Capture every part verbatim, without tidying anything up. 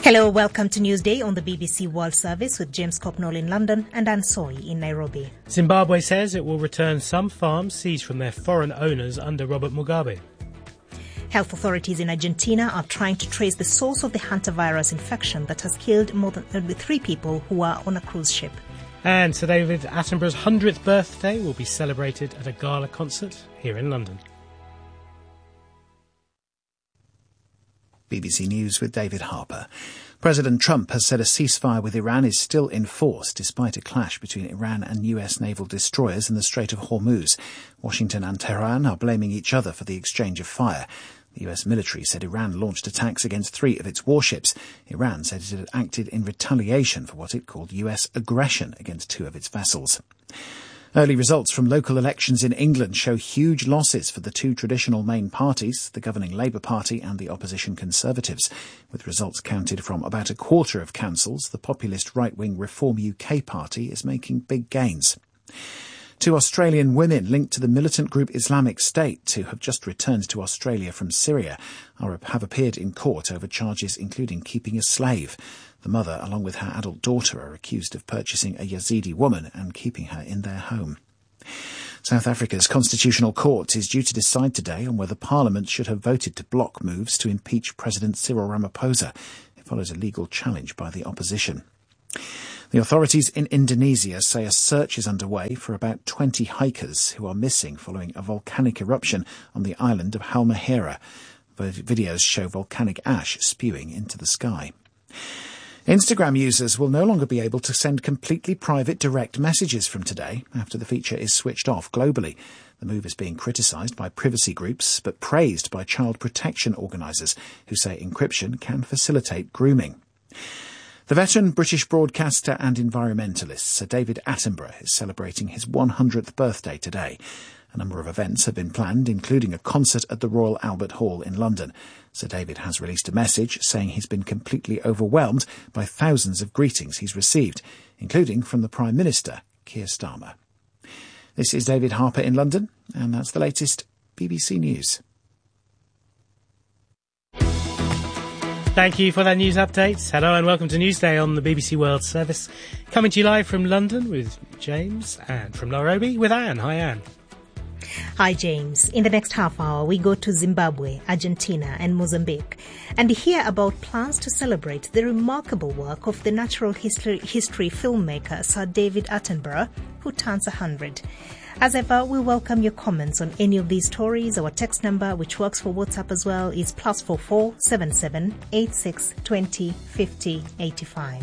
Hello, welcome to Newsday on the B B C World Service with James Copnall in London and Anne Soy in Nairobi. Zimbabwe says it will return some farms seized from their foreign owners under Robert Mugabe. Health authorities in Argentina are trying to trace the source of the hantavirus infection that has killed more than three people who are on a cruise ship. And Sir David Attenborough's one hundredth birthday will be celebrated at a gala concert here in London. B B C News with David Harper. President Trump has said a ceasefire with Iran is still in force despite a clash between Iran and U S naval destroyers in the Strait of Hormuz. Washington and Tehran are blaming each other for the exchange of fire. The U S military said Iran launched attacks against three of its warships. Iran said it had acted in retaliation for what it called U S aggression against two of its vessels. Early results from local elections in England show huge losses for the two traditional main parties, the governing Labour Party and the opposition Conservatives. With results counted from about a quarter of councils, the populist right-wing Reform U K party is making big gains. Two Australian women linked to the militant group Islamic State, who have just returned to Australia from Syria, are, have appeared in court over charges including keeping a slave. The mother, along with her adult daughter, are accused of purchasing a Yazidi woman and keeping her in their home. South Africa's Constitutional Court is due to decide today on whether Parliament should have voted to block moves to impeach President Cyril Ramaphosa. It follows a legal challenge by the opposition. The authorities in Indonesia say a search is underway for about twenty hikers who are missing following a volcanic eruption on the island of Halmahera. Videos show volcanic ash spewing into the sky. Instagram users will no longer be able to send completely private direct messages from today after the feature is switched off globally. The move is being criticised by privacy groups but praised by child protection organisers who say encryption can facilitate grooming. The veteran British broadcaster and environmentalist Sir David Attenborough is celebrating his one hundredth birthday today. A number of events have been planned, including a concert at the Royal Albert Hall in London. Sir David has released a message saying he's been completely overwhelmed by thousands of greetings he's received, including from the Prime Minister, Keir Starmer. This is David Harper in London, and that's the latest B B C News. Thank you for that news update. Hello and welcome to Newsday on the B B C World Service. Coming to you live from London with James and from Nairobi with Anne. Hi, Anne. Hi, James. In the next half hour, we go to Zimbabwe, Argentina and Mozambique and hear about plans to celebrate the remarkable work of the natural history, history filmmaker Sir David Attenborough, who turns one hundred. As ever, we welcome your comments on any of these stories. Our text number, which works for WhatsApp as well, is plus four four seven seven eight six twenty fifty eighty five.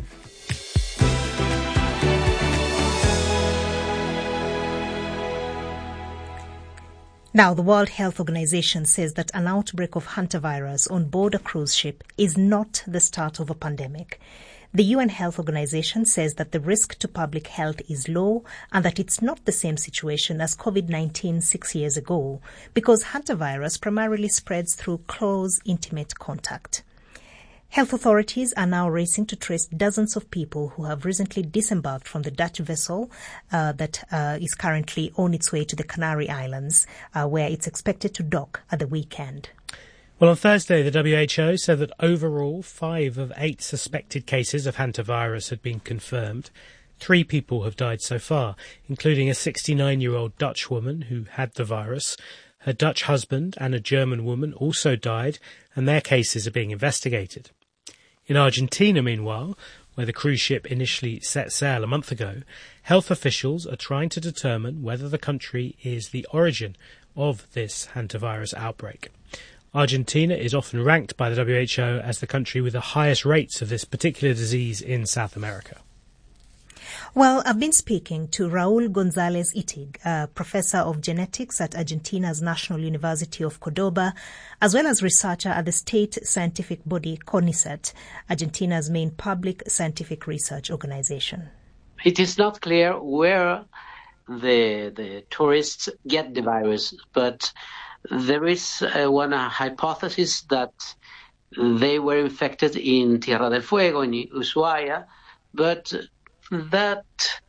Now, the World Health Organization says that an outbreak of hantavirus on board a cruise ship is not the start of a pandemic. The U N Health Organization says that the risk to public health is low and that it's not the same situation as COVID nineteen six years ago because hantavirus primarily spreads through close, intimate contact. Health authorities are now racing to trace dozens of people who have recently disembarked from the Dutch vessel uh, that uh, is currently on its way to the Canary Islands, uh, where it's expected to dock at the weekend. Well, on Thursday, the W H O said that overall, five of eight suspected cases of hantavirus had been confirmed. Three people have died so far, including a sixty-nine-year-old Dutch woman who had the virus. Her Dutch husband and a German woman also died, and their cases are being investigated. In Argentina, meanwhile, where the cruise ship initially set sail a month ago, health officials are trying to determine whether the country is the origin of this hantavirus outbreak. Argentina is often ranked by the W H O as the country with the highest rates of this particular disease in South America. Well, I've been speaking to Raul González Itig, a professor of genetics at Argentina's National University of Cordoba, as well as researcher at the state scientific body CONICET, Argentina's main public scientific research organization. It is not clear where the the tourists get the virus, but there is uh, one uh, hypothesis that they were infected in Tierra del Fuego, in Ushuaia, but that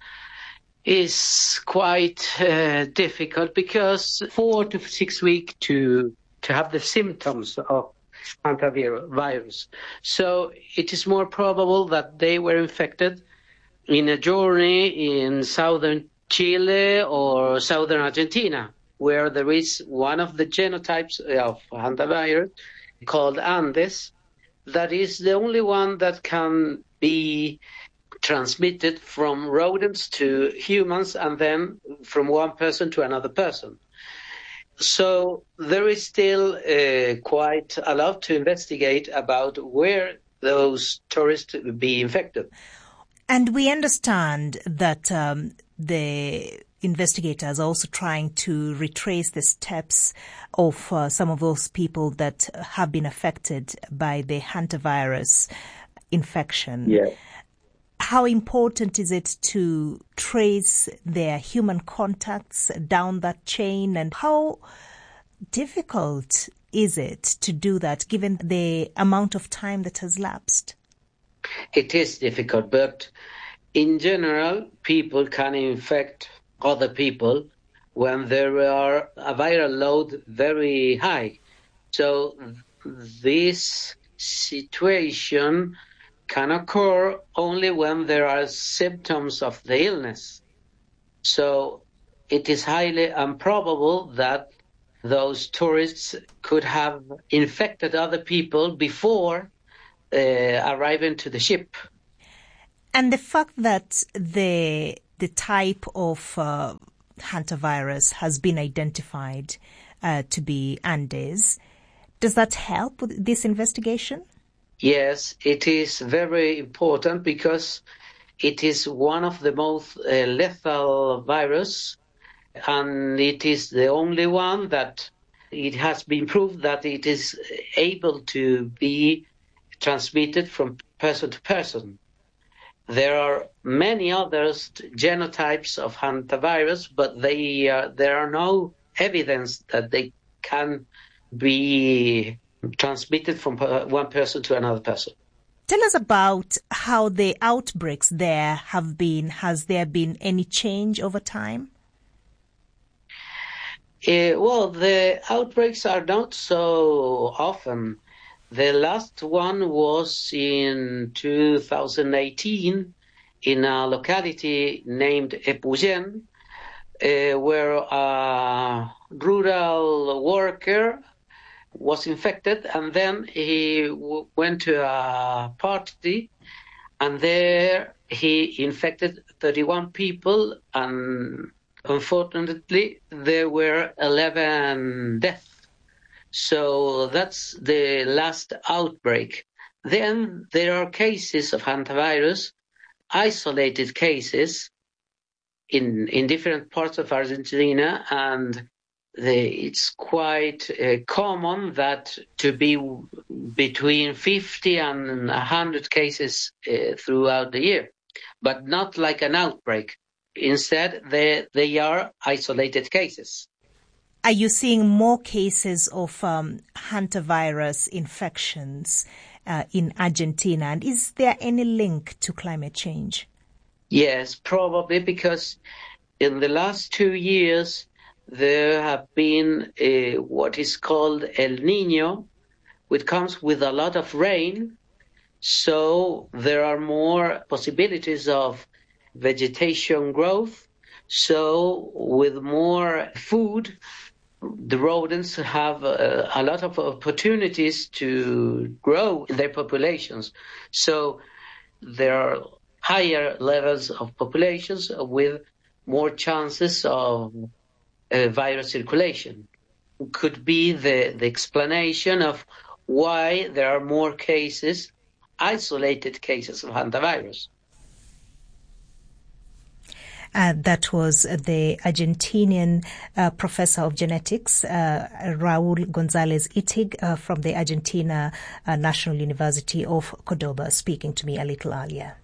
is quite uh, difficult because four to six weeks to to have the symptoms of hantavirus. So it is more probable that they were infected in a journey in southern Chile or southern Argentina, where there is one of the genotypes of hantavirus called Andes, that is the only one that can be transmitted from rodents to humans and then from one person to another person. So there is still uh, quite a lot to investigate about where those tourists will be infected. And we understand that um, the investigators are also trying to retrace the steps of uh, some of those people that have been affected by the hantavirus infection. Yeah. How important is it to trace their human contacts down that chain, and how difficult is it to do that given the amount of time that has lapsed? It is difficult, but in general, people can infect other people when there are a viral load very high. So this situation can occur only when there are symptoms of the illness. So it is highly improbable that those tourists could have infected other people before uh, arriving to the ship. And the fact that the the type of uh, hantavirus has been identified uh, to be Andes, does that help with this investigation? Yes, it is very important because it is one of the most uh, lethal virus, and it is the only one that it has been proved that it is able to be transmitted from person to person. There are many other genotypes of hantavirus, but they uh, there are no evidence that they can be transmitted from one person to another person. Tell us about how the outbreaks there have been. Has there been any change over time? Uh, well, the outbreaks are not so often. The last one was in two thousand eighteen in a locality named Epuyén, uh, where a rural worker was infected, and then he w- went to a party, and there he infected thirty-one people, and unfortunately there were eleven deaths. So that's the last outbreak. Then there are cases of hantavirus, isolated cases in in different parts of Argentina, and the, it's quite uh, common that to be w- between fifty and one hundred cases uh, throughout the year, but not like an outbreak. Instead, they, they are isolated cases. Are you seeing more cases of um, hantavirus infections uh, in Argentina? And is there any link to climate change? Yes, probably, because in the last two years, there have been a, what is called El Niño, which comes with a lot of rain. So there are more possibilities of vegetation growth. So with more food, the rodents have uh, a lot of opportunities to grow their populations. So there are higher levels of populations with more chances of uh, virus circulation. Could be the, the explanation of why there are more cases, isolated cases of hantavirus. Uh, that was the Argentinian uh, professor of genetics, uh, Raul Gonzalez Itig, uh, from the Argentina uh, National University of Cordoba, speaking to me a little earlier.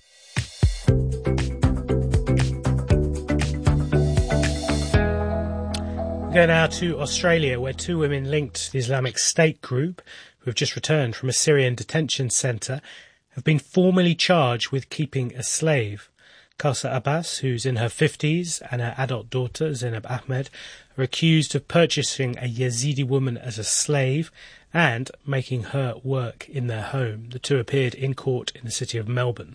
We go now to Australia, where two women linked to the Islamic State group, who have just returned from a Syrian detention centre, have been formally charged with keeping a slave. Kausa Abbas, who's in her fifties, and her adult daughter, Zainab Ahmed, are accused of purchasing a Yazidi woman as a slave and making her work in their home. The two appeared in court in the city of Melbourne.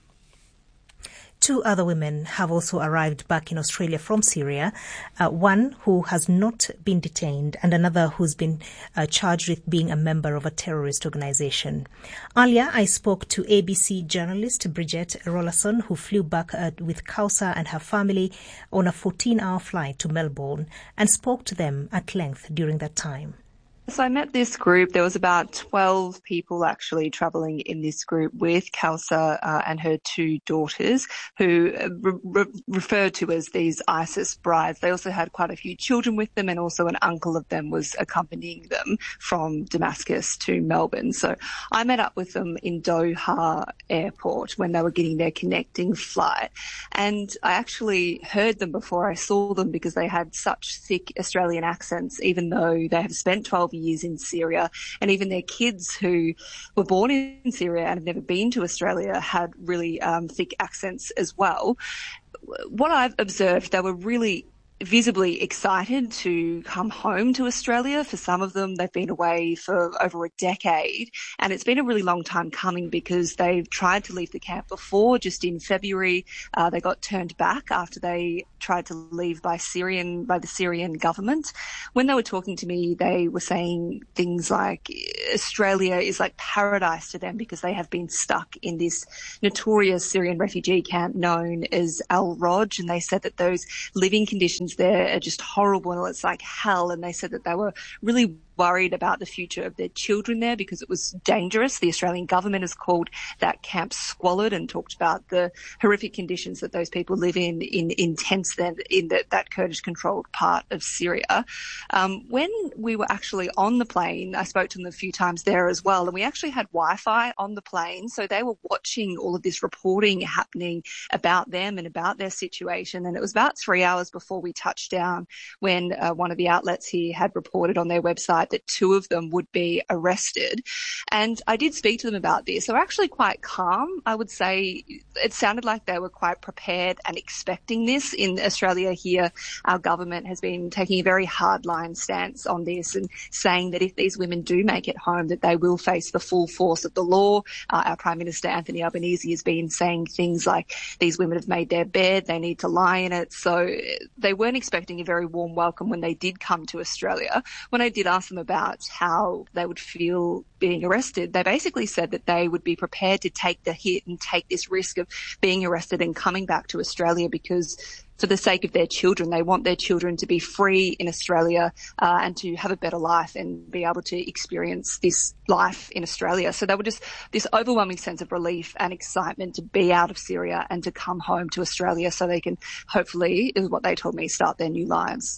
Two other women have also arrived back in Australia from Syria, uh, one who has not been detained and another who's been uh, charged with being a member of a terrorist organization. Earlier, I spoke to A B C journalist Bridget Rollason, who flew back uh, with Kausa and her family on a fourteen-hour flight to Melbourne, and spoke to them at length during that time. So I met this group. There was about twelve people actually travelling in this group with Kausa uh, and her two daughters, who re- re- referred to as these ISIS brides. They also had quite a few children with them, and also an uncle of them was accompanying them from Damascus to Melbourne. So I met up with them in Doha Airport when they were getting their connecting flight. And I actually heard them before I saw them because they had such thick Australian accents, even though they have spent twelve years in Syria, and even their kids who were born in Syria and have never been to Australia had really um, thick accents as well. What I've observed, they were really visibly excited to come home to Australia. For some of them, they've been away for over a decade, and it's been a really long time coming because they've tried to leave the camp before. Just in February, uh, they got turned back after they tried to leave by Syrian, by the Syrian government. When they were talking to me, they were saying things like Australia is like paradise to them because they have been stuck in this notorious Syrian refugee camp known as Al Roj, and they said that those living conditions there are just horrible and it's like hell. And they said that they were really worried about the future of their children there because it was dangerous. The Australian government has called that camp squalid and talked about the horrific conditions that those people live in in, in tents then in the, that Kurdish-controlled part of Syria. Um, when we were actually on the plane, I spoke to them a few times there as well, and we actually had Wi-Fi on the plane, so they were watching all of this reporting happening about them and about their situation. And it was about three hours before we touched down when uh, one of the outlets here had reported on their website that two of them would be arrested. And I did speak to them about this. They were actually quite calm. I would say it sounded like they were quite prepared and expecting this. In Australia here, our government has been taking a very hardline stance on this and saying that if these women do make it home, that they will face the full force of the law. Uh, our Prime Minister, Anthony Albanese, has been saying things like these women have made their bed, they need to lie in it. So they weren't expecting a very warm welcome when they did come to Australia. When I did ask them about how they would feel being arrested, they basically said that they would be prepared to take the hit and take this risk of being arrested and coming back to Australia because for the sake of their children, they want their children to be free in Australia uh, and to have a better life and be able to experience this life in Australia. So they were just this overwhelming sense of relief and excitement to be out of Syria and to come home to Australia so they can hopefully, is what they told me, start their new lives.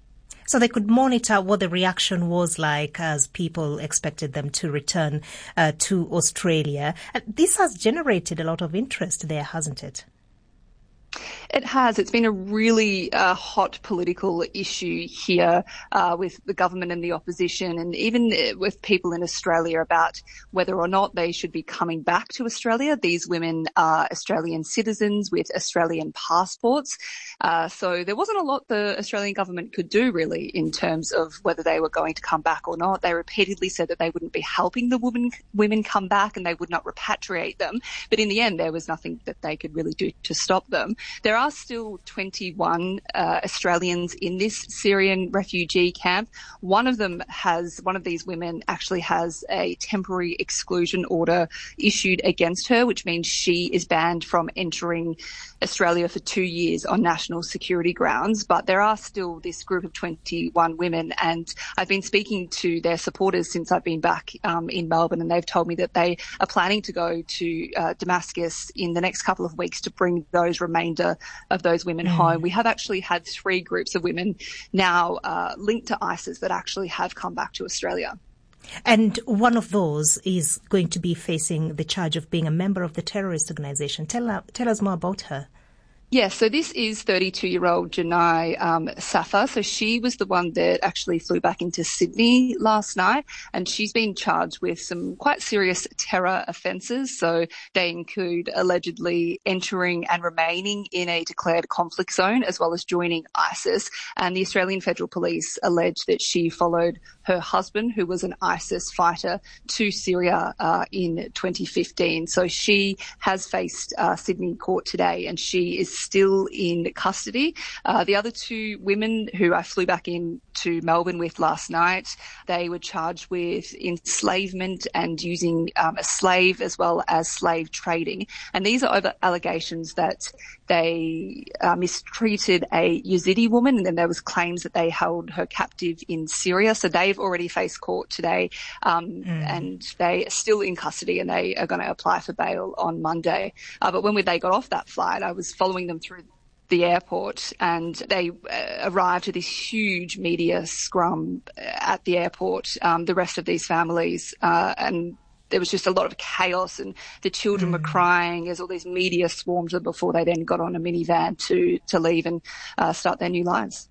So they could monitor what the reaction was like as people expected them to return uh, to Australia. Uh, this has generated a lot of interest there, hasn't it? It has. It's been a really uh, hot political issue here uh, with the government and the opposition, and even with people in Australia about whether or not they should be coming back to Australia. These women are Australian citizens with Australian passports. Uh, so there wasn't a lot the Australian government could do really in terms of whether they were going to come back or not. They repeatedly said that they wouldn't be helping the women, women come back and they would not repatriate them. But in the end, there was nothing that they could really do to stop them. There are still twenty-one uh, Australians in this Syrian refugee camp. One of them has, one of these women actually has a temporary exclusion order issued against her, which means she is banned from entering Australia for two years on national security grounds. But there are still this group of twenty-one women, and I've been speaking to their supporters since I've been back um, in Melbourne, and they've told me that they are planning to go to uh, Damascus in the next couple of weeks to bring those remainder of those women mm. home. We have actually had three groups of women now uh, linked to ISIS that actually have come back to Australia. And one of those is going to be facing the charge of being a member of the terrorist organization. Tell, uh, tell us more about her. Yes, so this is thirty-two-year-old Janai um, Safa. So she was the one that actually flew back into Sydney last night, and she's been charged with some quite serious terror offences. So they include allegedly entering and remaining in a declared conflict zone, as well as joining ISIS. And the Australian Federal Police allege that she followed her husband, who was an ISIS fighter, to Syria uh, in twenty fifteen. So she has faced uh, Sydney court today, and she is still in custody. Uh, the other two women who I flew back in to Melbourne with last night, they were charged with enslavement and using um, a slave as well as slave trading. And these are over allegations that they uh, mistreated a Yazidi woman, and then there was claims that they held her captive in Syria. So they've already faced court today, um, mm. and they are still in custody, and they are going to apply for bail on Monday. Uh, but when they got off that flight, I was following them through the airport, and they uh, arrived to this huge media scrum at the airport, um, the rest of these families, uh, and there was just a lot of chaos, and the children mm. were crying as all these media swarmed them before they then got on a minivan to, to leave and uh, start their new lives.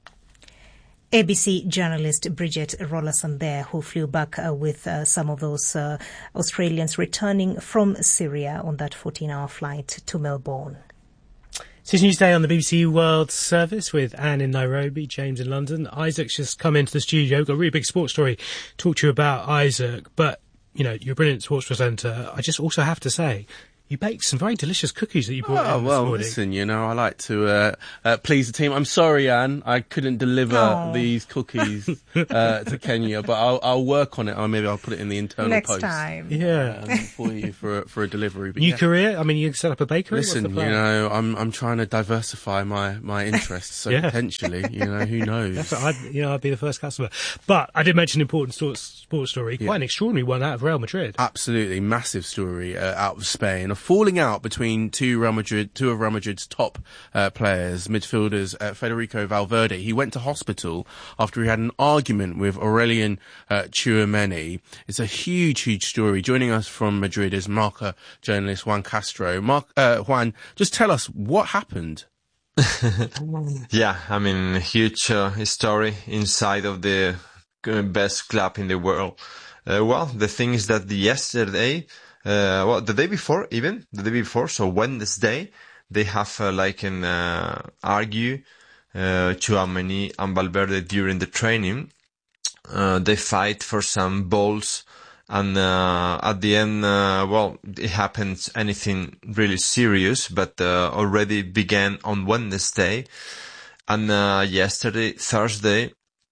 A B C journalist Bridget Rollason there, who flew back uh, with uh, some of those uh, Australians returning from Syria on that fourteen-hour flight to Melbourne. It's News Day on the B B C World Service with Anne in Nairobi, James in London. Isaac's just come into the studio. Got a really big sports story to talk to you about, Isaac. But, you know, you're a brilliant sports presenter. I just also have to say, you baked some very delicious cookies that you brought oh, in this well, morning. Listen, you know, I like to uh, uh, please the team. I'm sorry, Anne, I couldn't deliver oh. these cookies uh, to Kenya, but I'll, I'll work on it, or maybe I'll put it in the internal Next post. time. Yeah. Um, for you, for, a- for a delivery. But New yeah. career? I mean, you set up a bakery? Listen, What's the you plan? know, I'm I'm trying to diversify my, my interests, so Yeah. potentially, you know, who knows? That's what I'd, you know, I'd be the first customer. But I did mention an important sports, sports story, quite Yeah. an extraordinary one out of Real Madrid. Absolutely massive story uh, out of Spain. A falling out between two Real Madrid, two of Real Madrid's top uh, players, midfielders, uh, Federico Valverde. He went to hospital after he had an argument with Aurelien uh, Tchouameni. It's a huge, huge story. Joining us from Madrid is Marca journalist Juan Castro. Mark, uh, Juan, just tell us what happened. Yeah, I mean, huge uh, story inside of the uh, best club in the world. Uh, well, the thing is that yesterday, uh, well, the day before, even the day before, so Wednesday, they have uh, like an uh, argue, uh, Tchouameni and Valverde during the training. Uh, they fight for some balls, and uh, at the end, uh, well, it happens anything really serious, but uh, already began on Wednesday, and uh, yesterday, Thursday,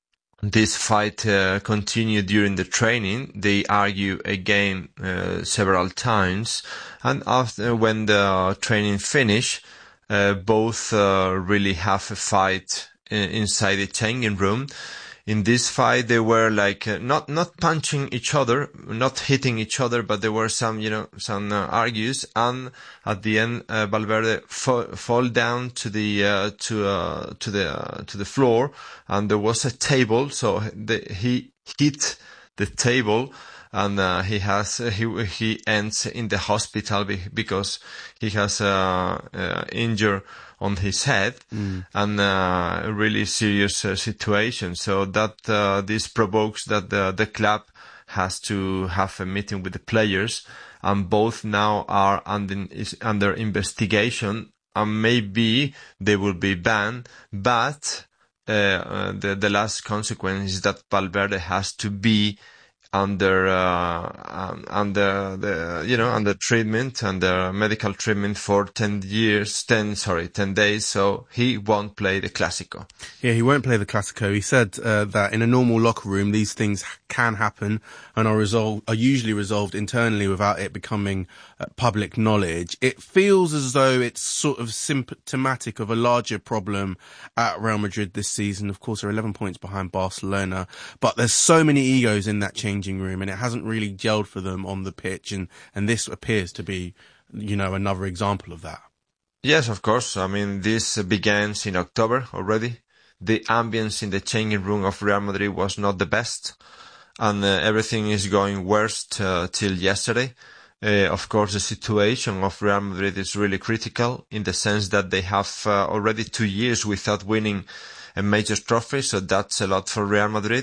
this fight uh, continued during the training. They argue again uh, several times, and after when the training finished, uh, both uh, really have a fight in, inside the changing room. In this fight, they were like uh, not not punching each other, not hitting each other, but there were some, you know, some uh, argues, and at the end, uh, Valverde fall, fall down to the uh, to uh, to the uh, to the floor, and there was a table, so the, he hit the table, and uh, he has uh, he he ends in the hospital because he has uh, uh, injured on his head, mm. and uh, a really serious uh, situation. So that uh, this provokes that the, the club has to have a meeting with the players, and both now are under, is under investigation, and maybe they will be banned. But uh, uh, the the last consequence is that Valverde has to be under uh, um, under the you know under treatment, under medical treatment for ten years, ten sorry, ten days. So he won't play the Clásico. Yeah, he won't play the Clásico. He said uh, that in a normal locker room, these things can happen and are resolved are usually resolved internally without it becoming uh, public knowledge. It feels as though it's sort of symptomatic of a larger problem at Real Madrid this season. Of course, they're eleven points behind Barcelona, but there's so many egos in that changing room, and it hasn't really gelled for them on the pitch, and and this appears to be, you know, another example of that. Yes, of course. I mean, this begins in October already. The ambience in the changing room of Real Madrid was not the best, and uh, everything is going worst uh, till yesterday. Uh, of course, the situation of Real Madrid is really critical in the sense that they have uh, already two years without winning a major trophy, so that's a lot for Real Madrid.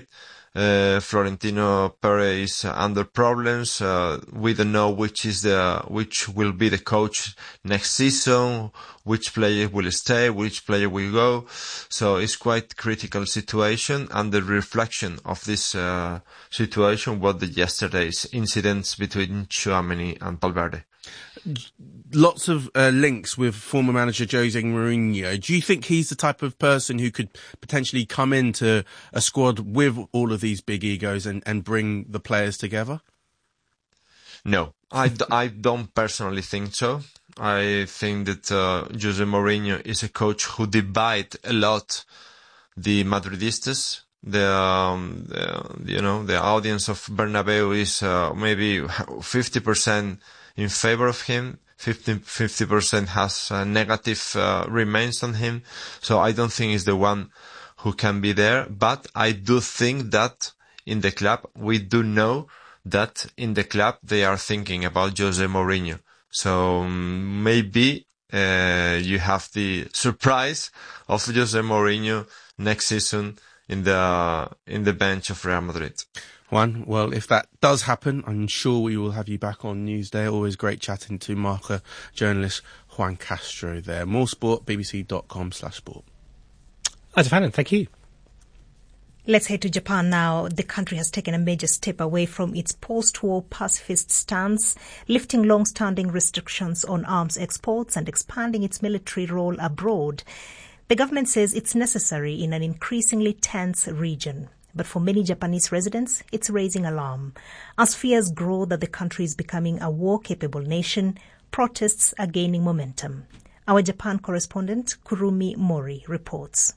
Uh, Florentino Perez is under problems. Uh, we don't know which is the which will be the coach next season, which player will stay, which player will go. So it's quite critical situation, and the reflection of this uh, situation was the yesterday's incidents between Tchouaméni and Valverde. Lots of uh, links with former manager Jose Mourinho. Do you think he's the type of person who could potentially come into a squad with all of these big egos and, and bring the players together? No, I, d- I don't personally think so. I think that uh, Jose Mourinho is a coach who divides a lot the Madridistas. The, um, the you know the audience of Bernabeu is uh, maybe fifty percent in favor of him. fifty percent has uh, negative uh, remains on him. So I don't think he's the one who can be there. But I do think that in the club, we do know that in the club they are thinking about Jose Mourinho. So um, maybe uh, you have the surprise of Jose Mourinho next season in the in the bench of Real Madrid. Juan, well, if that does happen, I'm sure we will have you back on Newsday. Always great chatting to Marca journalist Juan Castro there. More sport, bbc.com slash sport. Asa Fannin, thank you. Let's head to Japan now. The country has taken a major step away from its post-war pacifist stance, lifting long-standing restrictions on arms exports and expanding its military role abroad. The government says it's necessary in an increasingly tense region. But for many Japanese residents, it's raising alarm. As fears grow that the country is becoming a war-capable nation, protests are gaining momentum. Our Japan correspondent, Kurumi Mori, reports.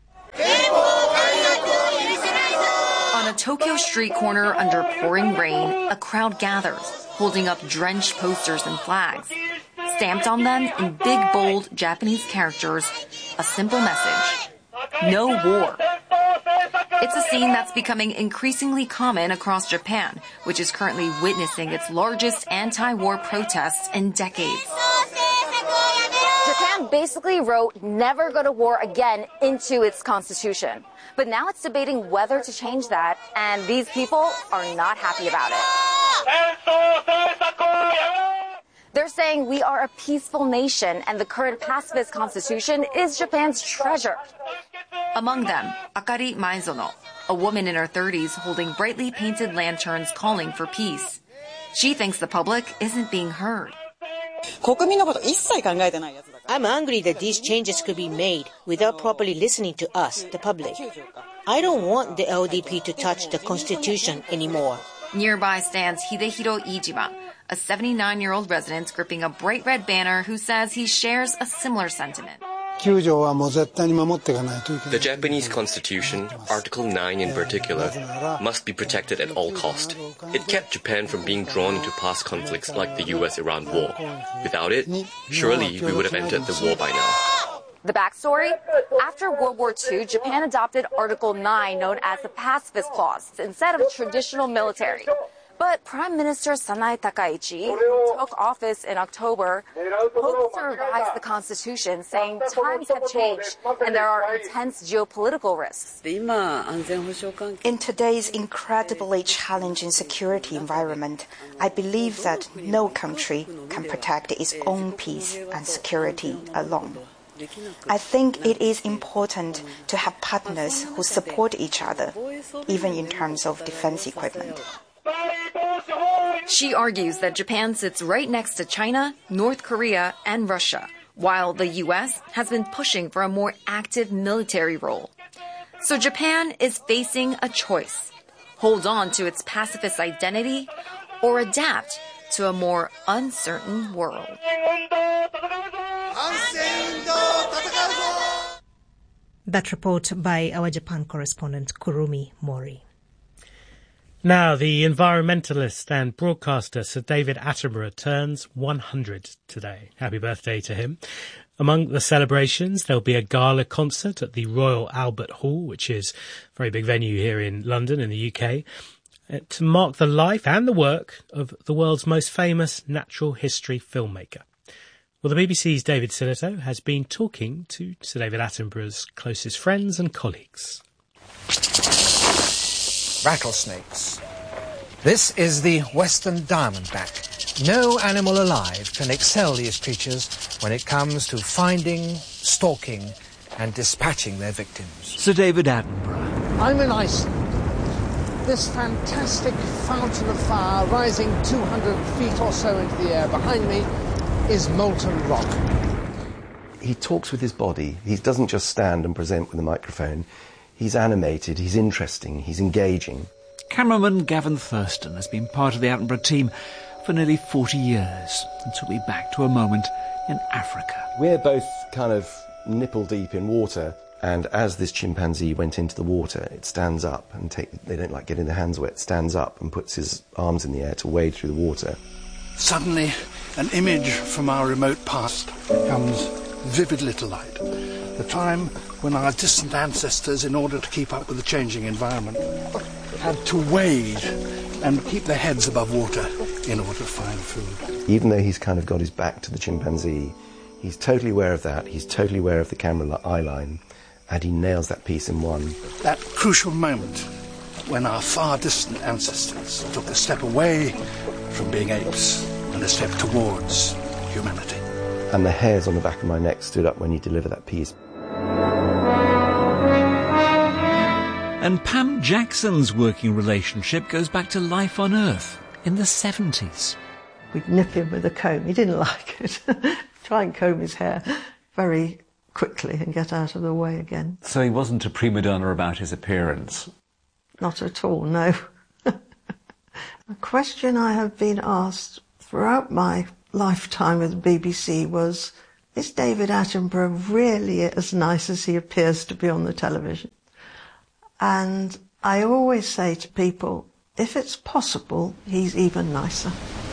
On a Tokyo street corner under pouring rain, a crowd gathers, holding up drenched posters and flags. Stamped on them in big, bold Japanese characters, a simple message: no war. It's a scene that's becoming increasingly common across Japan, which is currently witnessing its largest anti-war protests in decades. Japan basically wrote never go to war again into its constitution. But now it's debating whether to change that, and these people are not happy about it. They're saying we are a peaceful nation, and the current pacifist constitution is Japan's treasure. Among them, Akari Maizono, a woman in her thirties holding brightly painted lanterns calling for peace. She thinks the public isn't being heard. I'm angry that these changes could be made without properly listening to us, the public. I don't want the L D P to touch the constitution anymore. Nearby stands Hidehiro Iijima, a seventy-nine-year-old resident gripping a bright red banner who says he shares a similar sentiment. The Japanese constitution, Article nine in particular, must be protected at all cost. It kept Japan from being drawn into past conflicts like the U S Iran war. Without it, surely we would have entered the war by now. The backstory? After World War Two, Japan adopted Article nine, known as the Pacifist Clause, instead of traditional military. But Prime Minister Sanae Takaichi, who took office in October, hoped to revise the Constitution, saying times have changed and there are intense geopolitical risks. In today's incredibly challenging security environment, I believe that no country can protect its own peace and security alone. I think it is important to have partners who support each other, even in terms of defense equipment. She argues that Japan sits right next to China, North Korea, and Russia, while the U S has been pushing for a more active military role. So Japan is facing a choice: hold on to its pacifist identity or adapt to a more uncertain world. That report by our Japan correspondent Kurumi Mori. Now, the environmentalist and broadcaster Sir David Attenborough turns one hundred today. Happy birthday to him. Among the celebrations, there'll be a gala concert at the Royal Albert Hall, which is a very big venue here in London in the U K, to mark the life and the work of the world's most famous natural history filmmaker. Well, the B B C's David Sillito has been talking to Sir David Attenborough's closest friends and colleagues. rattlesnakes. This is the western diamondback. No animal alive can excel these creatures when it comes to finding, stalking, and dispatching their victims. Sir David Attenborough. I'm in Iceland. This fantastic fountain of fire rising two hundred feet or so into the air behind me is molten rock. He talks with his body. He doesn't just stand and present with a microphone. He's animated, he's interesting, he's engaging. Cameraman Gavin Thurston has been part of the Attenborough team for nearly forty years and took me back to a moment in Africa. We're both kind of nipple deep in water, and as this chimpanzee went into the water, it stands up and take, they don't like getting their hands wet, stands up and puts his arms in the air to wade through the water. Suddenly, an image from our remote past comes vividly to light. The time when our distant ancestors, in order to keep up with the changing environment, had to wade and keep their heads above water in order to find food. Even though he's kind of got his back to the chimpanzee, he's totally aware of that, he's totally aware of the camera eye line, and he nails that piece in one. That crucial moment when our far distant ancestors took a step away from being apes and a step towards humanity. And the hairs on the back of my neck stood up when he delivered that piece. And Pam Jackson's working relationship goes back to life on Earth in the seventies. We'd nip him with a comb. He didn't like it. Try and comb his hair very quickly and get out of the way again. So he wasn't a prima donna about his appearance? Not at all, no. A question I have been asked throughout my lifetime with the B B C was, is David Attenborough really as nice as he appears to be on the television? And I always say to people, if it's possible, he's even nicer.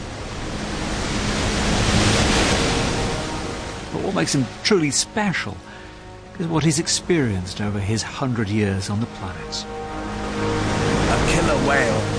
But what makes him truly special is what he's experienced over his hundred years on the planet. A killer whale.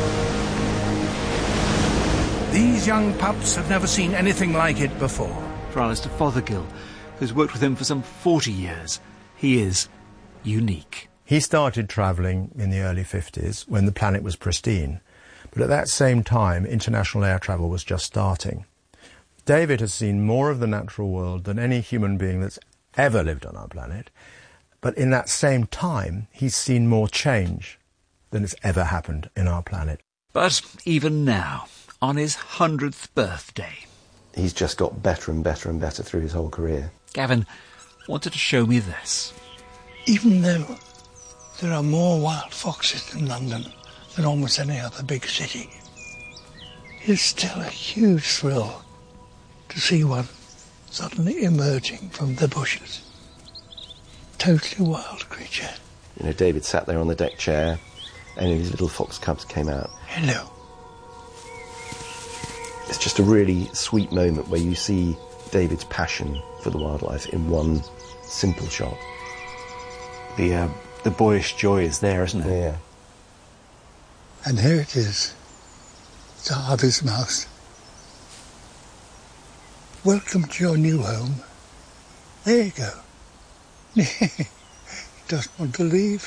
These young pups have never seen anything like it before. For Alistair Fothergill, who's worked with him for some forty years, he is unique. He started travelling in the early fifties when the planet was pristine, but at that same time international air travel was just starting. David has seen more of the natural world than any human being that's ever lived on our planet, but in that same time he's seen more change than has ever happened in our planet. But even now, on his hundredth birthday, he's just got better and better and better through his whole career. Gavin wanted to show me this. Even though there are more wild foxes in London than almost any other big city, it's still a huge thrill to see one suddenly emerging from the bushes. Totally wild creature. You know, David sat there on the deck chair, and his little fox cubs came out. Hello. It's just a really sweet moment where you see David's passion for the wildlife in one simple shot. The uh, the boyish joy is there, isn't it? Yeah. And here it is, the harvest mouse. Welcome to your new home. There you go. He doesn't want to leave.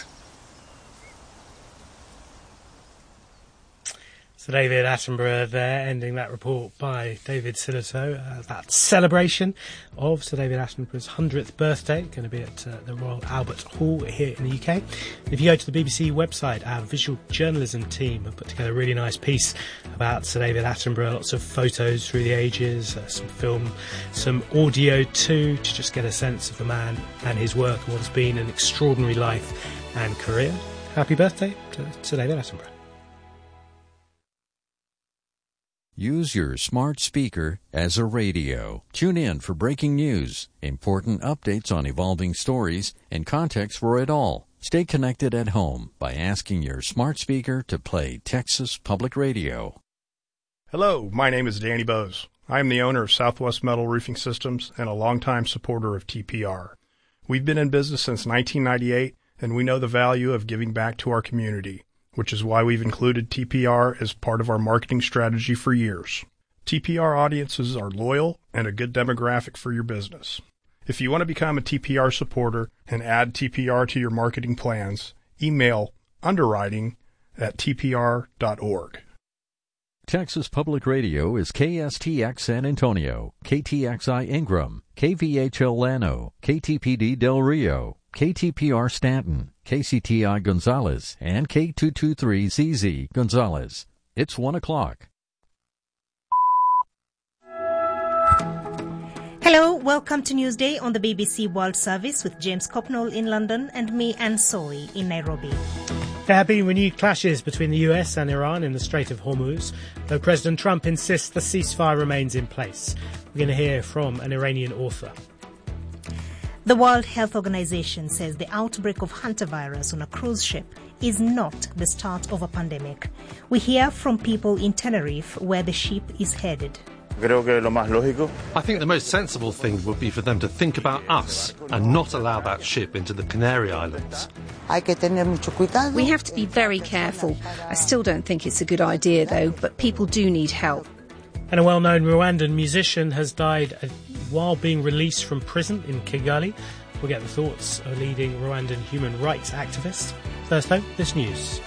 So David Attenborough there, ending that report by David Sillito. Uh, that celebration of Sir David Attenborough's hundredth birthday, going to be at uh, the Royal Albert Hall here in the U K. If you go to the B B C website, our visual journalism team have put together a really nice piece about Sir David Attenborough, lots of photos through the ages, uh, some film, some audio too, to just get a sense of the man and his work and what has been an extraordinary life and career. Happy birthday to Sir David Attenborough. Use your smart speaker as a radio. Tune in for breaking news, important updates on evolving stories, and context for it all. Stay connected at home by asking your smart speaker to play Texas Public Radio. Hello, my name is Danny Bose. I am the owner of Southwest Metal Roofing Systems and a longtime supporter of T P R. We've been in business since nineteen ninety-eight, and we know the value of giving back to our community, which is why we've included T P R as part of our marketing strategy for years. T P R audiences are loyal and a good demographic for your business. If you want to become a T P R supporter and add T P R to your marketing plans, email underwriting at T P R dot org. Texas Public Radio is K S T X San Antonio, K T X I Ingram, K V H L Llano, K T P D Del Rio, K T P R Stanton, K C T I Gonzales, and K two twenty-three Z Z Gonzales. It's one o'clock. Hello, welcome to Newsday on the B B C World Service with James Copnall in London and me, Anne Soy, in Nairobi. There have been renewed clashes between the U S and Iran in the Strait of Hormuz, though President Trump insists the ceasefire remains in place. We're going to hear from an Iranian author. The World Health Organization says the outbreak of hantavirus on a cruise ship is not the start of a pandemic. We hear from people in Tenerife, where the ship is headed. I think the most sensible thing would be for them to think about us and not allow that ship into the Canary Islands. We have to be very careful. I still don't think it's a good idea, though, but people do need help. And a well-known Rwandan musician has died while being released from prison in Kigali. We'll get the thoughts of a leading Rwandan human rights activist. First, though, this news.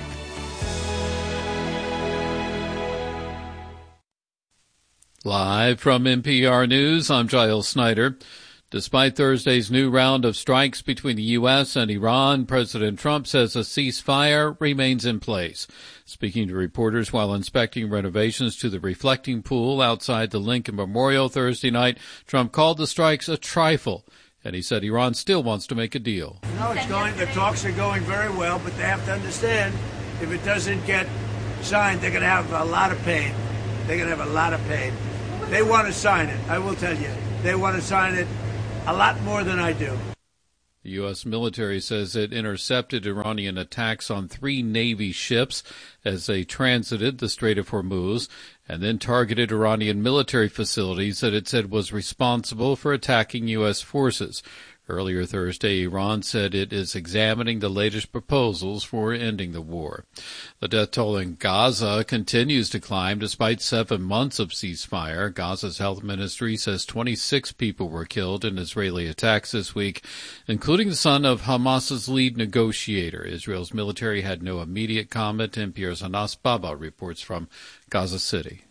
Live from N P R News, I'm Giles Snyder. Despite Thursday's new round of strikes between the U S and Iran, President Trump says a ceasefire remains in place. Speaking to reporters while inspecting renovations to the reflecting pool outside the Lincoln Memorial Thursday night, Trump called the strikes a trifle, and he said Iran still wants to make a deal. No, it's going, the talks are going very well, but they have to understand if it doesn't get signed, they're going to have a lot of pain. They're going to have a lot of pain. They want to sign it, I will tell you. They want to sign it a lot more than I do. The U S military says it intercepted Iranian attacks on three Navy ships as they transited the Strait of Hormuz and then targeted Iranian military facilities that it said was responsible for attacking U S forces. Earlier Thursday, Iran said it is examining the latest proposals for ending the war. The death toll in Gaza continues to climb despite seven months of ceasefire. Gaza's health ministry says twenty-six people were killed in Israeli attacks this week, including the son of Hamas's lead negotiator. Israel's military had no immediate comment. N P R's Anas Baba reports from Gaza City.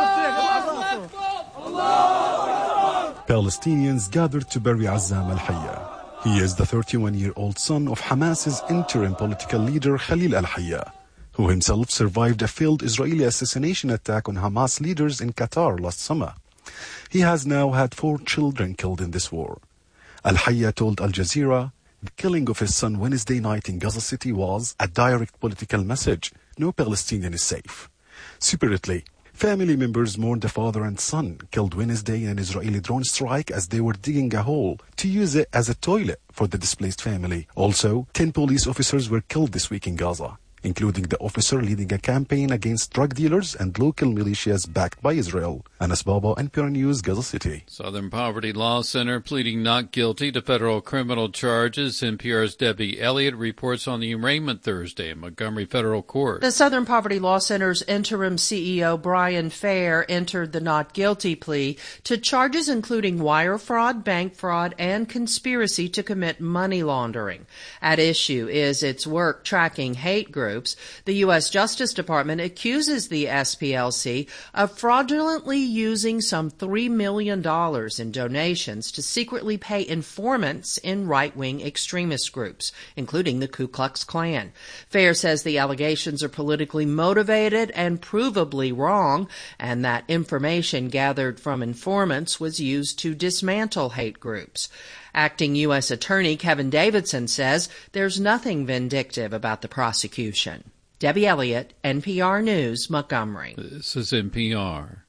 Palestinians gathered to bury Azzam al-Hayya. He is the thirty-one-year-old son of Hamas's interim political leader Khalil al-Hayya, who himself survived a failed Israeli assassination attack on Hamas leaders in Qatar last summer. He has now had four children killed in this war. Al-Hayya told Al Jazeera the killing of his son Wednesday night in Gaza City was a direct political message. No Palestinian is safe. Separately, family members mourned a father and son killed Wednesday in an Israeli drone strike as they were digging a hole to use it as a toilet for the displaced family. Also, ten police officers were killed this week in Gaza, including the officer leading a campaign against drug dealers and local militias backed by Israel. Anas Baba, N P R News, Gaza City. Southern Poverty Law Center pleading not guilty to federal criminal charges. N P R's Debbie Elliott reports on the arraignment Thursday in Montgomery Federal Court. The Southern Poverty Law Center's interim C E O Brian Fair entered the not guilty plea to charges including wire fraud, bank fraud, and conspiracy to commit money laundering. At issue is its work tracking hate groups. The U S Justice Department accuses the S P L C of fraudulently using some three million dollars in donations to secretly pay informants in right-wing extremist groups, including the Ku Klux Klan. Fair says the allegations are politically motivated and provably wrong, and that information gathered from informants was used to dismantle hate groups. Acting U S Attorney Kevin Davidson says there's nothing vindictive about the prosecution. Debbie Elliott, N P R News, Montgomery. This is N P R.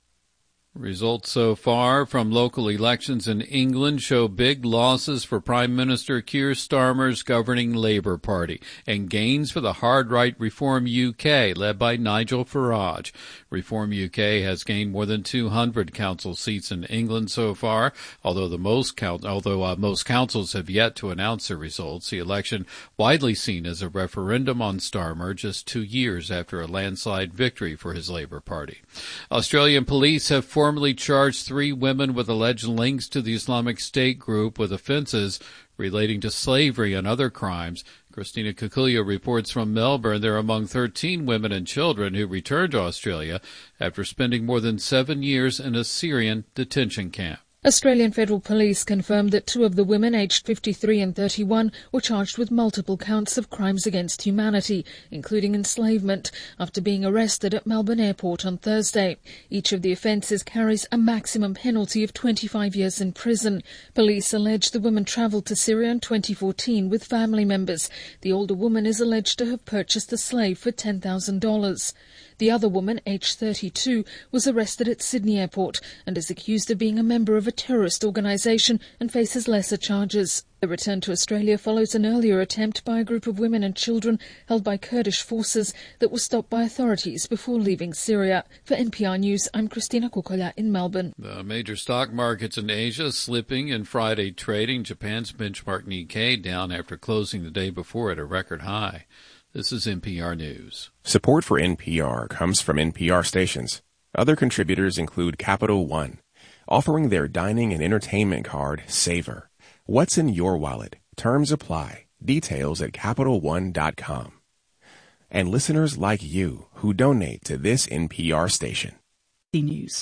Results so far from local elections in England show big losses for Prime Minister Keir Starmer's governing Labour Party and gains for the hard-right Reform U K, led by Nigel Farage. Reform U K has gained more than two hundred council seats in England so far, although the most count, although uh, most councils have yet to announce their results. The election widely seen as a referendum on Starmer just two years after a landslide victory for his Labour Party. Australian police have formed formally charged three women with alleged links to the Islamic State group with offenses relating to slavery and other crimes. Christina Kikulia reports from Melbourne. They're among thirteen women and children who returned to Australia after spending more than seven years in a Syrian detention camp. Australian Federal Police confirmed that two of the women, aged fifty-three and thirty-one, were charged with multiple counts of crimes against humanity, including enslavement, after being arrested at Melbourne Airport on Thursday. Each of the offences carries a maximum penalty of twenty-five years in prison. Police allege the women travelled to Syria in twenty fourteen with family members. The older woman is alleged to have purchased a slave for ten thousand dollars. The other woman, aged thirty-two, was arrested at Sydney Airport and is accused of being a member of a terrorist organisation and faces lesser charges. The return to Australia follows an earlier attempt by a group of women and children held by Kurdish forces that was stopped by authorities before leaving Syria. For N P R News, I'm Christina Kukoya in Melbourne. The major stock markets in Asia slipping in Friday trading. Japan's benchmark Nikkei down after closing the day before at a record high. This is N P R News. Support for N P R comes from N P R stations. Other contributors include Capital One, offering their dining and entertainment card, Savor. What's in your wallet? Terms apply. Details at Capital One dot com. And listeners like you who donate to this N P R station. The news.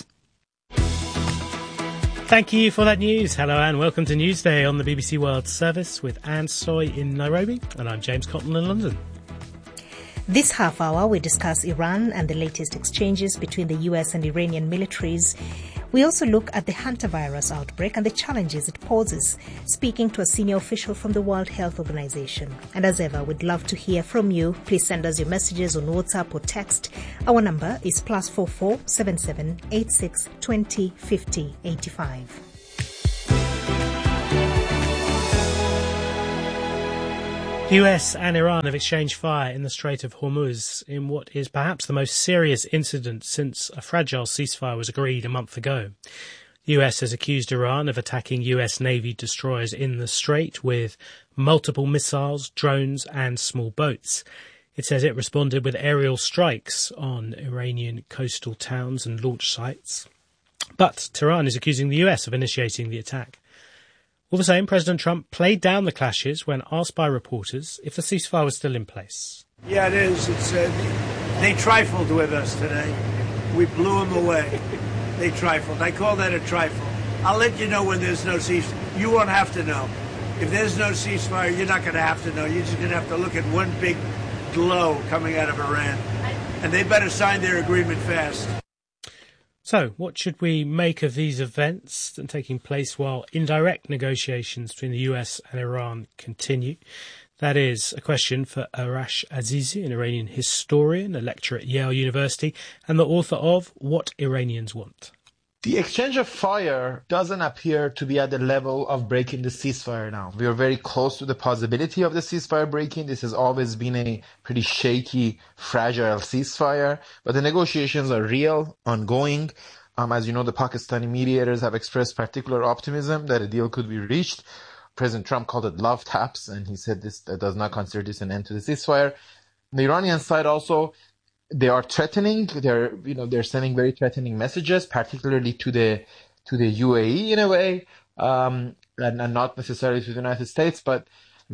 Thank you for that news. Hello and welcome to Newsday on the B B C World Service with Anne Soy in Nairobi, and I'm James Cotton in London. This half hour, we discuss Iran and the latest exchanges between the U S and Iranian militaries. We also look at the hantavirus outbreak and the challenges it poses, speaking to a senior official from the World Health Organization. And as ever, we'd love to hear from you. Please send us your messages on WhatsApp or text. Our number is plus four four seven seven eight six twenty fifty eighty five. The U S and Iran have exchanged fire in the Strait of Hormuz in what is perhaps the most serious incident since a fragile ceasefire was agreed a month ago. The U S has accused Iran of attacking U S Navy destroyers in the strait with multiple missiles, drones and small boats. It says it responded with aerial strikes on Iranian coastal towns and launch sites. But Tehran is accusing the U S of initiating the attack. All the same, President Trump played down the clashes when asked by reporters if the ceasefire was still in place. Yeah, it is. It's uh, they trifled with us today. We blew them away. They trifled. I call that a trifle. I'll let you know when there's no ceasefire. You won't have to know. If there's no ceasefire, you're not going to have to know. You're just going to have to look at one big glow coming out of Iran. And they better sign their agreement fast. So, what should we make of these events taking place while indirect negotiations between the U S and Iran continue? That is a question for Arash Azizi, an Iranian historian, a lecturer at Yale University, and the author of What Iranians Want. The exchange of fire doesn't appear to be at the level of breaking the ceasefire now. We are very close to the possibility of the ceasefire breaking. This has always been a pretty shaky, fragile ceasefire. But the negotiations are real, ongoing. Um, as you know, the Pakistani mediators have expressed particular optimism that a deal could be reached. President Trump called it love taps, and he said this uh, does not consider this an end to the ceasefire. On the Iranian side also, they are threatening. They're, you know, they're sending very threatening messages, particularly to the to the U A E in a way, um, and, and not necessarily to the United States. But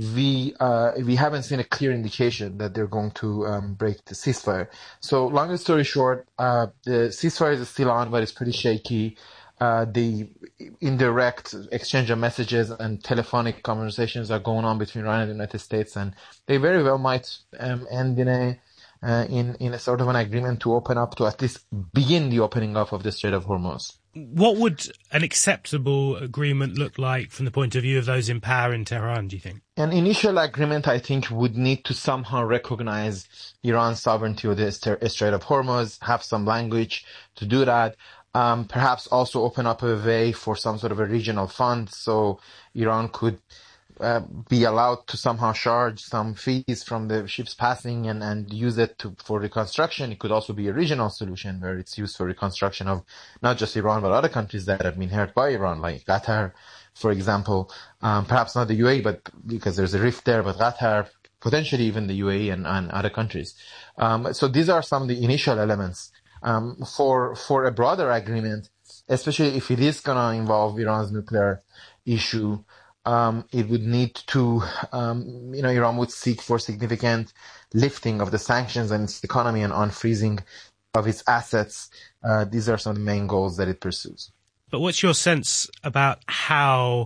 we uh, we haven't seen a clear indication that they're going to um, break the ceasefire. So, long story short, uh, the ceasefire is still on, but it's pretty shaky. Uh, the indirect exchange of messages and telephonic conversations are going on between Iran and the United States, and they very well might um, end in a Uh, in, in a sort of an agreement to open up, to at least begin the opening up of the Strait of Hormuz. What would an acceptable agreement look like from the point of view of those in power in Tehran, do you think? An initial agreement, I think, would need to somehow recognize Iran's sovereignty of the Strait of Hormuz, have some language to do that, um, perhaps also open up a way for some sort of a regional fund so Iran could Uh, be allowed to somehow charge some fees from the ships passing and, and use it to, for reconstruction. It could also be a regional solution where it's used for reconstruction of not just Iran, but other countries that have been hurt by Iran, like Qatar, for example. Um, perhaps not the U A E, but because there's a rift there, but Qatar, potentially even the U A E and, and other countries. Um, so these are some of the initial elements. Um, for, for a broader agreement, especially if it is going to involve Iran's nuclear issue, um, it would need to, um, you know, Iran would seek for significant lifting of the sanctions on its economy and unfreezing of its assets. Uh, these are some of the main goals that it pursues. But what's your sense about how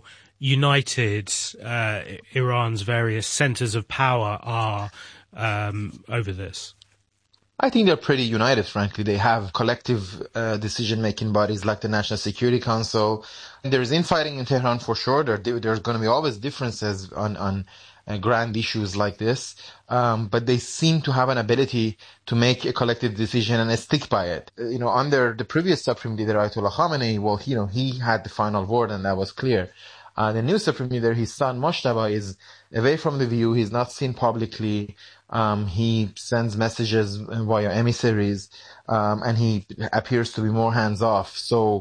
united uh, Iran's various centres of power are um, over this? I think they're pretty united, frankly. They have collective uh, decision-making bodies like the National Security Council. There's infighting in Tehran for sure. There, there's going to be always differences on, on uh, grand issues like this. Um, but they seem to have an ability to make a collective decision and stick by it. Uh, you know, under the previous Supreme Leader, Ayatollah Khamenei, well, you know, he had the final word and that was clear. Uh, the new Supreme Leader, his son, Moshtaba, is away from the view. He's not seen publicly. Um, he sends messages via emissaries, um, and he appears to be more hands-off. So,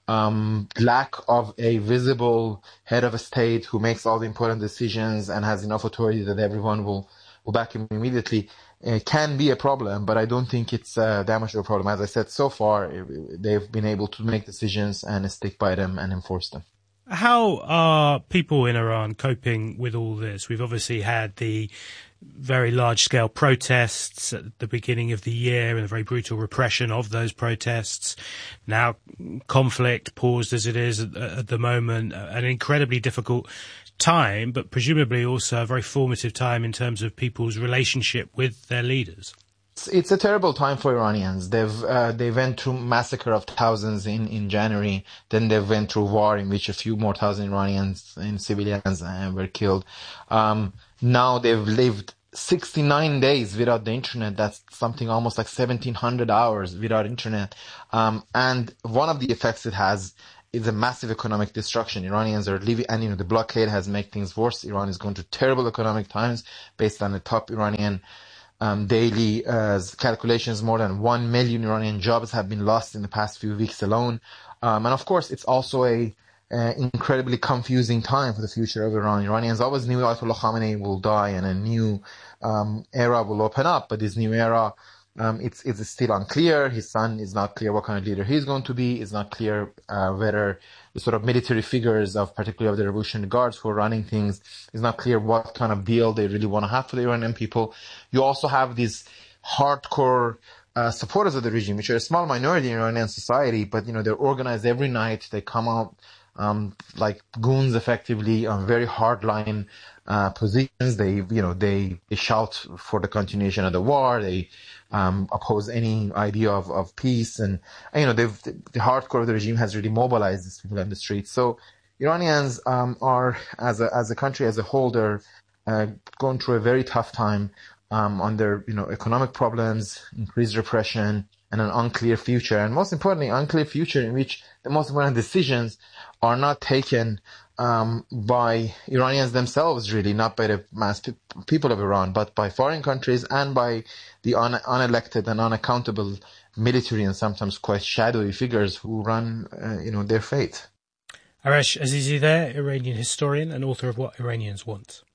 um, lack of a visible head of a state who makes all the important decisions and has enough authority that everyone will, will back him immediately uh, can be a problem, but I don't think it's uh, that much of a problem. As I said, so far, they've been able to make decisions and stick by them and enforce them. How are people in Iran coping with all this? We've obviously had the very large-scale protests at the beginning of the year and the very brutal repression of those protests. Now, conflict, paused as it is at, at the moment, an incredibly difficult time, but presumably also a very formative time in terms of people's relationship with their leaders. It's a terrible time for Iranians. They've uh, they went through massacre of thousands in, in January. Then they went through war in which a few more thousand Iranians and civilians uh, were killed. Um, now they've lived sixty-nine days without the internet. That's something almost like seventeen hundred hours without internet. Um, and one of the effects it has is a massive economic destruction. Iranians are living, and you know the blockade has made things worse. Iran is going through terrible economic times based on the top Iranian Um, daily uh, calculations. More than one million Iranian jobs have been lost in the past few weeks alone. Um, and of course, it's also a uh, incredibly confusing time for the future of Iran. Iranians always knew Ayatollah Khamenei will die and a new um, era will open up. But this new era, um, it's, it's still unclear. His son is not clear what kind of leader he's going to be. It's not clear uh, whether the sort of military figures of particularly of the Revolutionary Guards who are running things, it's not clear what kind of deal they really want to have for the Iranian people. You also have these hardcore uh, supporters of the regime, which are a small minority in Iranian society, but you know they're organized every night. They come out um, like goons, effectively, on very hardline uh, positions. They, you know, they, they shout for the continuation of the war. They um, oppose any idea of, of peace, and, and you know, they've, the, the hardcore of the regime has really mobilized these people in the streets. So Iranians um, are, as a as a country as a whole, they're uh, going through a very tough time um, under, you know, economic problems, increased repression, and an unclear future, and most importantly, unclear future in which the most important decisions are not taken um, by Iranians themselves, really, not by the mass pe- people of Iran, but by foreign countries and by the un- unelected and unaccountable military and sometimes quite shadowy figures who run, uh, you know, their fate. Arash Azizadeh, Iranian historian and author of What Iranians Want.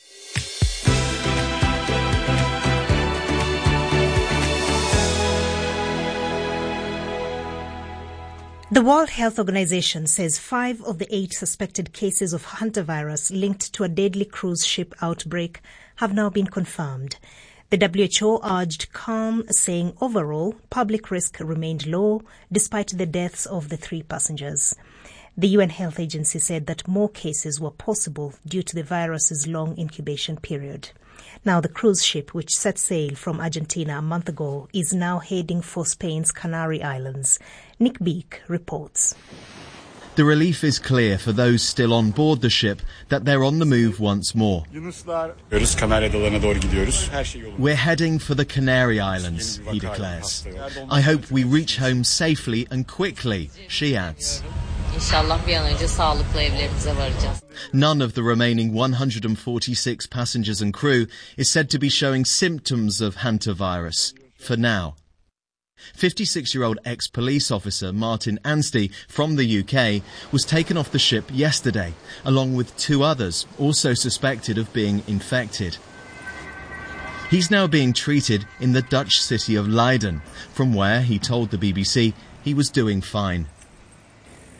The World Health Organization says five of the eight suspected cases of hantavirus linked to a deadly cruise ship outbreak have now been confirmed. The W H O urged calm, saying overall public risk remained low despite the deaths of the three passengers. The U N Health Agency said that more cases were possible due to the virus's long incubation period. Now, the cruise ship, which set sail from Argentina a month ago, is now heading for Spain's Canary Islands. Nick Beek reports. The relief is clear for those still on board the ship that they're on the move once more. We're heading for the Canary Islands, he declares. I hope we reach home safely and quickly, she adds. None of the remaining one hundred forty-six passengers and crew is said to be showing symptoms of hantavirus, for now. fifty-six-year-old ex-police officer Martin Anstey from the U K was taken off the ship yesterday, along with two others also suspected of being infected. He's now being treated in the Dutch city of Leiden, from where he told the B B C he was doing fine.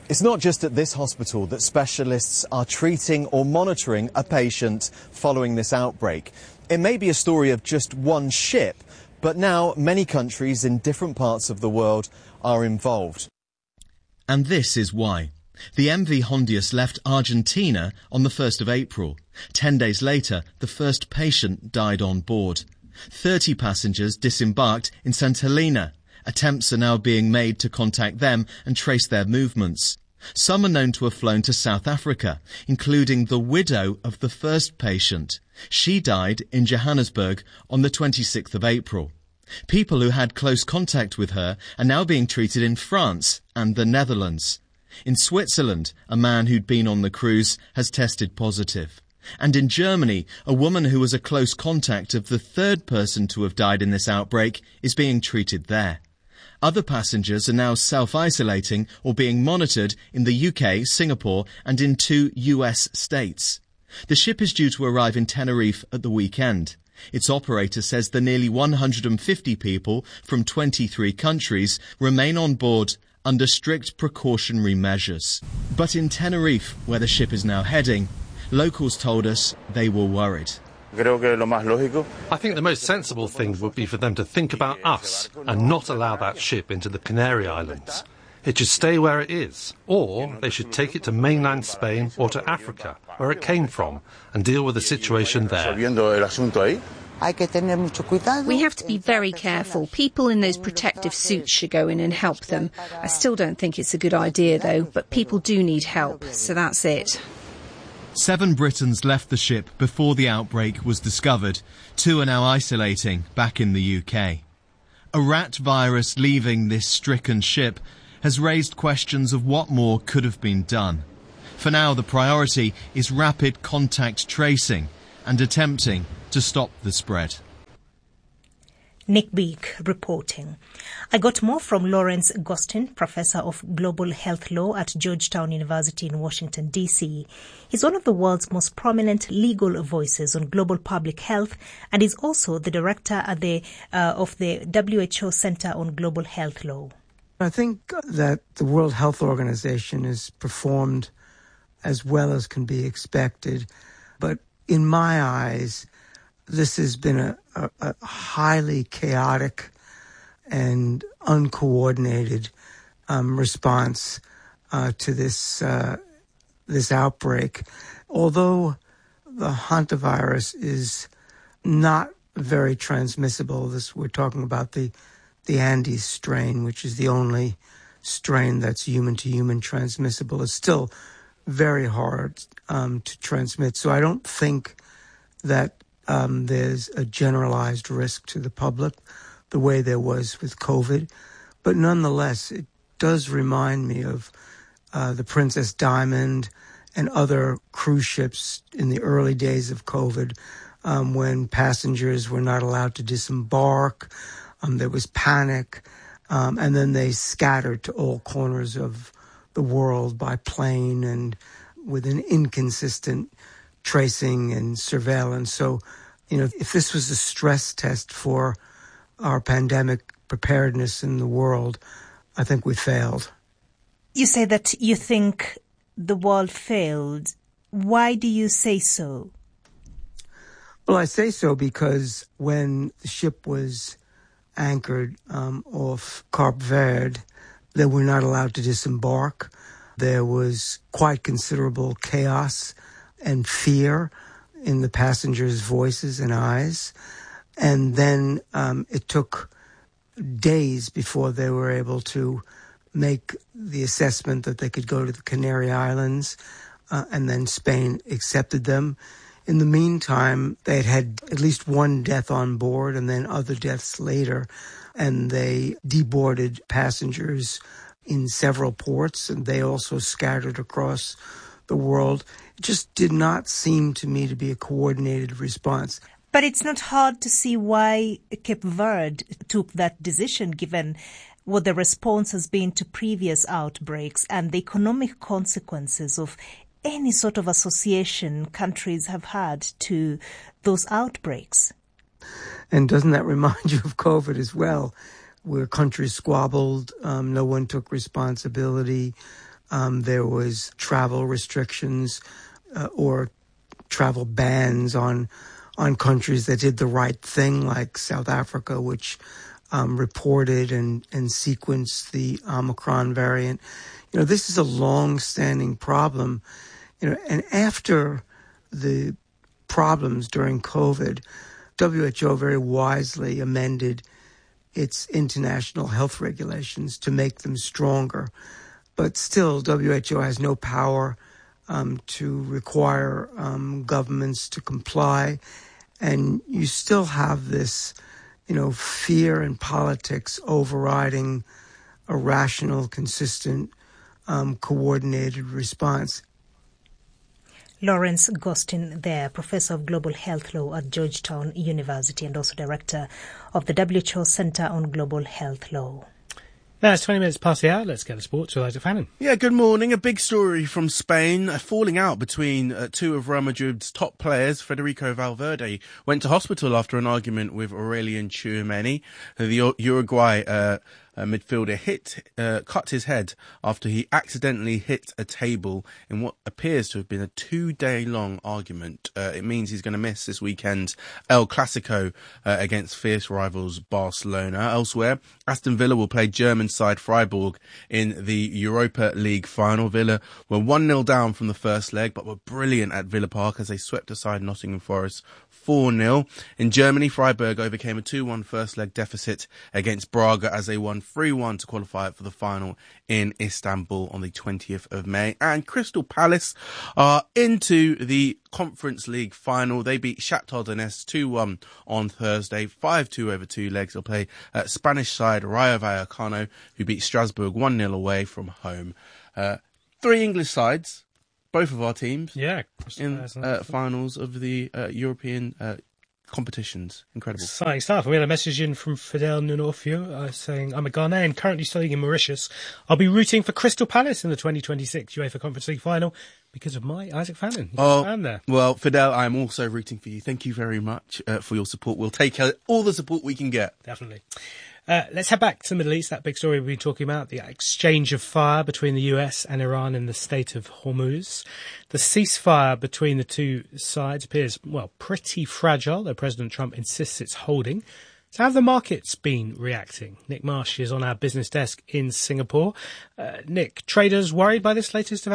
It's not just at this hospital that specialists are treating or monitoring a patient following this outbreak. It may be a story of just one ship, but now many countries in different parts of the world are involved. And this is why. The M V Hondius left Argentina on the first of April. Ten days later, the first patient died on board. Thirty passengers disembarked in Saint Helena. Attempts are now being made to contact them and trace their movements. Some are known to have flown to South Africa, including the widow of the first patient. She died in Johannesburg on the twenty-sixth of April. People who had close contact with her are now being treated in France and the Netherlands. In Switzerland, a man who'd been on the cruise has tested positive. And in Germany, a woman who was a close contact of the third person to have died in this outbreak is being treated there. Other passengers are now self-isolating or being monitored in the U K, Singapore and in two U S states. The ship is due to arrive in Tenerife at the weekend. Its operator says the nearly one hundred fifty people from twenty-three countries remain on board under strict precautionary measures. But in Tenerife, where the ship is now heading, locals told us they were worried. I think the most sensible thing would be for them to think about us and not allow that ship into the Canary Islands. It should stay where it is, or they should take it to mainland Spain or to Africa, where it came from, and deal with the situation there. We have to be very careful. People in those protective suits should go in and help them. I still don't think it's a good idea, though, but people do need help, so that's it. Seven Britons left the ship before the outbreak was discovered. Two are now isolating back in the U K. A rat virus leaving this stricken ship has raised questions of what more could have been done. For now, the priority is rapid contact tracing and attempting to stop the spread. Nick Beek reporting. I got more from Lawrence Gostin, Professor of Global Health Law at Georgetown University in Washington, D C He's one of the world's most prominent legal voices on global public health and is also the director at the, uh, of the W H O Center on Global Health Law. I think that the World Health Organization has performed as well as can be expected, but in my eyes, this has been a, a, a highly chaotic and uncoordinated um, response uh, to this uh, this outbreak. Although the hantavirus is not very transmissible, this we're talking about the the Andes strain, which is the only strain that's human-to-human transmissible, is still very hard um, to transmit. So I don't think that Um, there's a generalized risk to the public the way there was with COVID. But nonetheless, it does remind me of uh, the Princess Diamond and other cruise ships in the early days of COVID um, when passengers were not allowed to disembark. Um, there was panic. Um, and then they scattered to all corners of the world by plane and with an inconsistent tracing and surveillance. So, you know, if this was a stress test for our pandemic preparedness in the world, I think we failed. You say that you think the world failed. Why do you say so? Well, I say so because when the ship was anchored um, off Cape Verde, they were not allowed to disembark. There was quite considerable chaos and fear in the passengers' voices and eyes. And then um, it took days before they were able to make the assessment that they could go to the Canary Islands, uh, and then Spain accepted them. In the meantime, they had had at least one death on board and then other deaths later, and they deboarded passengers in several ports, and they also scattered across the world. It just did not seem to me to be a coordinated response. But it's not hard to see why Cape Verde took that decision, given what the response has been to previous outbreaks and the economic consequences of any sort of association countries have had to those outbreaks. And doesn't that remind you of COVID as well, where countries squabbled, um, no one took responsibility, Um, there was travel restrictions uh, or travel bans on on countries that did the right thing, like South Africa, which um, reported and, and sequenced the Omicron variant. You know, this is a long-standing problem. You know, and after the problems during COVID, W H O very wisely amended its international health regulations to make them stronger. But still, W H O has no power um, to require um, governments to comply. And you still have this, you know, fear and politics overriding a rational, consistent, um, coordinated response. Lawrence Gostin there, Professor of Global Health Law at Georgetown University and also Director of the W H O Centre on Global Health Law. Now it's twenty minutes past the hour. Let's get to sports with Isaac Fannin. Yeah, good morning. A big story from Spain. A falling out between uh, two of Real Madrid's top players. Federico Valverde went to hospital after an argument with Aurelien Tchouameni. The Uruguay uh, uh, midfielder hit, uh, cut his head after he accidentally hit a table in what appears to have been a two-day-long argument. Uh, it means he's going to miss this weekend's El Clasico uh, against fierce rivals Barcelona. Elsewhere, Aston Villa will play German side Freiburg in the Europa League final. Villa were one nil down from the first leg, but were brilliant at Villa Park as they swept aside Nottingham Forest four nil. In Germany, Freiburg overcame a two one first leg deficit against Braga as they won three one to qualify for the final in Istanbul on the twentieth of May. And Crystal Palace are into the Conference League final. They beat Shakhtar Donetsk two one on Thursday, five two over two legs. They'll play uh, Spanish side Rayo Vallecano, who beat Strasbourg one nil away from home. Uh, three English sides, both of our teams, yeah, in uh, finals of the uh, European uh, competitions. Incredible. Exciting stuff. We had a message in from Fidel Nunofio uh, saying, I'm a Ghanaian currently studying in Mauritius. I'll be rooting for Crystal Palace in the twenty twenty-six UEFA Conference League final because of my Isaac Fannin. Oh, fan there. Well, Fidel, I'm also rooting for you. Thank you very much uh, for your support. We'll take uh, all the support we can get. Definitely. Uh, let's head back to the Middle East, that big story we've been talking about, the exchange of fire between the U S and Iran in the Strait of Hormuz. The ceasefire between the two sides appears, well, pretty fragile, though President Trump insists it's holding. So how have the markets been reacting? Nick Marsh is on our business desk in Singapore. Uh, Nick, traders worried by this latest event?